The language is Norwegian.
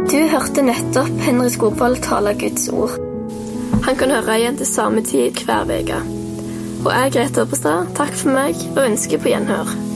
Du hørte nettopp Henry Skogvold tale Guds ord. Han kan høre igjen til samme tid hver veke. Og jeg, Grete Oppestad, takk for meg og ønsker på gjenhør.